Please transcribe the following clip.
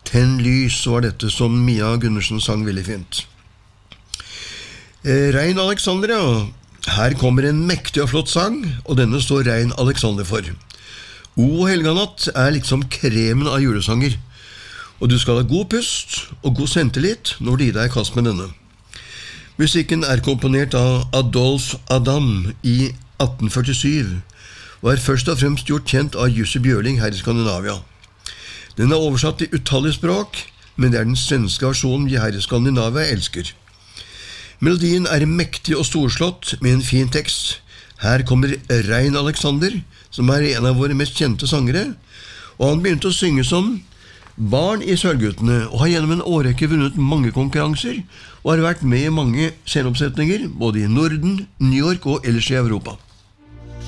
Tenn lys var dette som Mia Gundersen sang veldig fint. Rein Alexander, ja. Her kommer en mektig og flott sang, og denne står Rein Alexander for. O helganatt liksom kremen av julesanger, og du skal ha god pust og god sentelit når du gir deg i kast med denne. Musikken komponert av Adolf Adam i 1847, og først og fremst gjort kjent av Jussi Bjørling her i Skandinavia. Den oversatt til utallige språk, men det den svenske versjonen vi her i Skandinavia elsker. Melodien mektig og storslått med en fin tekst. Her kommer Rein Alexander, som en av våre mest kjente sangere, og han begynte å synge som barn i Sølvguttene, og har gjennom en årrekke vunnet mange konkurranser, og har vært med i mange sceneoppsetninger, både i Norden, New York og ellers i Europa.